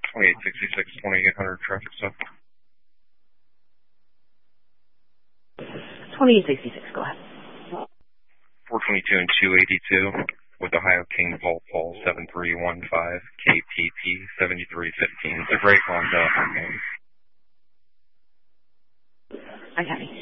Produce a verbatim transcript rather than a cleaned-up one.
twenty-eight sixty-six, twenty-eight hundred traffic stop. twenty-eight sixty-six, go ahead. four twenty-two and two eighty-two with Ohio King Paul Paul seven three one five K P P seventy-three fifteen. It's a great long time. I got it.